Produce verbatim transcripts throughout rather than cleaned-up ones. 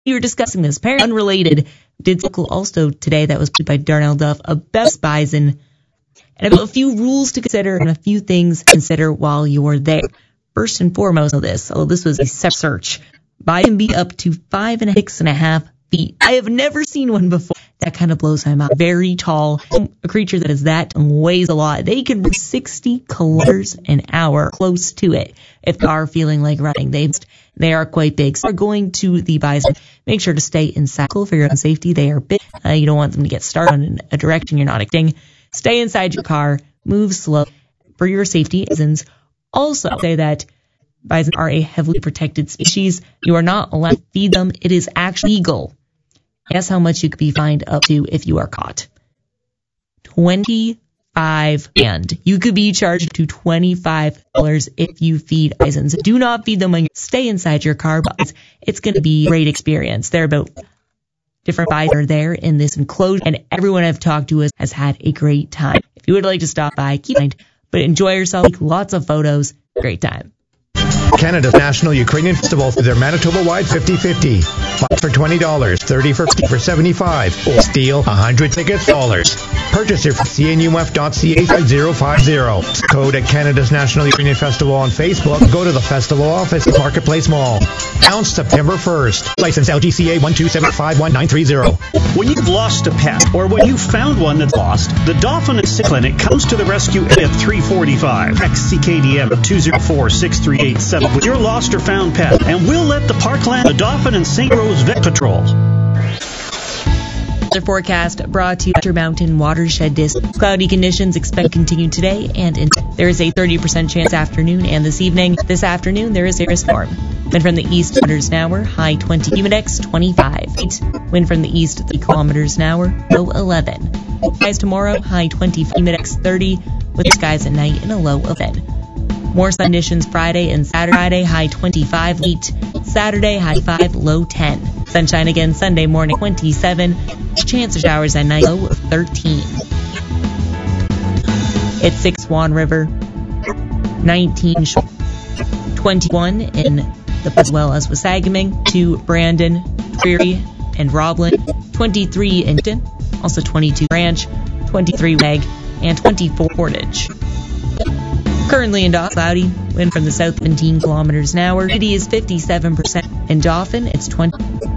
We were discussing this. Apparently unrelated, did circle also today that was put by Darnell Duff of Best Bison, and about a few rules to consider and a few things to consider while you're there. First and foremost of this, although this was a separate search, bison can be up to five and six and a half feet. I have never seen one before. That kind of blows my mind. Very tall, a creature that is that and weighs a lot. They can reach sixty kilometers an hour, close to it, if they are feeling like running. They they are quite big. So going to the bison, make sure to stay inside for your own safety. They are big. Uh, you don't want them to get started in a direction you're not expecting. Stay inside your car. Move slow for your safety reasons. Also say that bison are a heavily protected species. You are not allowed to feed them. It is actually illegal. Guess how much you could be fined up to if you are caught? twenty-five and you could be charged to twenty-five dollars if you feed bisons. Do not feed them when you stay inside your car, but it's, it's going to be a great experience. There are about different bison are there in this enclosure, and everyone I've talked to has, has had a great time. If you would like to stop by, keep in mind, but enjoy yourself, take lots of photos, great time. Canada's National Ukrainian Festival through their Manitoba-wide fifty-fifty. Buy for twenty dollars, thirty dollars for fifty dollars for seventy-five dollars, or steal one hundred tickets dollars. Purchase it from C N U F dot C A five zero five zero. Code at Canada's National Ukrainian Festival on Facebook. Go to the festival office at Marketplace Mall. Announced September first. License L G C A one two seven five one nine three zero. When you've lost a pet, or when you've found one that's lost, the Dauphin and Sick Clinic comes to the rescue at three forty-five. Text C K D M two zero four, six three eight seven with your lost or found pet, and we'll let the Parkland, the Dauphin, and Saint Rose Vet Patrol. The forecast brought to you by Intermountain Watershed District. Cloudy conditions expect to continue today, and in, there is a thirty percent chance afternoon and this evening. This afternoon, there is a storm. Wind from the east, kilometers an hour, high twenty, humidex twenty-five. Wind from the east, three kilometers an hour, low eleven. Skies tomorrow, high twenty, humidex thirty, with skies at night and a low of ten. More sun conditions Friday and Saturday, high twenty-five, late. Saturday, high five, low ten. Sunshine again Sunday morning, twenty-seven. Chance of showers at night, low of thirteen. It's six Swan River, nineteen, twenty-one in the as well as Wasagaming, two Brandon, Prairie, and Roblin, twenty-three in Hinton, also twenty-two Branch, twenty-three Weg, and twenty-four Portage. Currently in Dauphin, cloudy, wind from the south seventeen kilometers an hour. Humidity is fifty-seven percent. In Dauphin, it's twenty.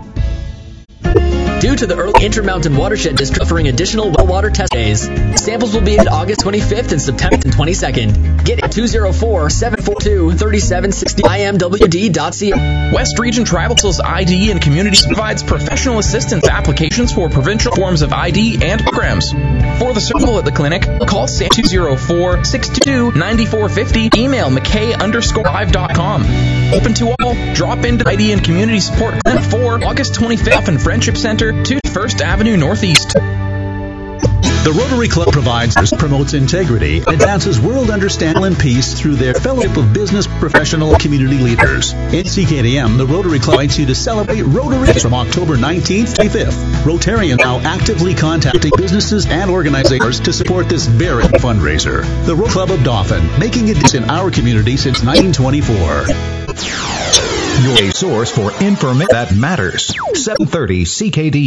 Due to the early Intermountain Watershed District offering additional well water test days, samples will be in August twenty-fifth and September twenty-second. Get it at two zero four, seven four two, three seven six zero I M W D dot C A. West Region Travel's I D and Communities provides professional assistance applications for provincial forms of I D and programs. For the circle at the clinic, call Sam two zero four, six two two, nine four five zero. Email McKay underscore live dot com. Open to all. Drop into I D and Community Support Clinic for August twenty-fifth in Friendship Center, two First Avenue Northeast. The Rotary Club provides, promotes integrity, and advances world understanding and peace through their fellowship of business, professional, and community leaders. In C K D M, the Rotary Club invites you to celebrate Rotary from October nineteenth to twenty-fifth. Rotarians now actively contacting businesses and organizations to support this very fundraiser. The Rotary Club of Dauphin, making a difference in our community since nineteen twenty-four. Your source for information that matters. seven thirty C K D.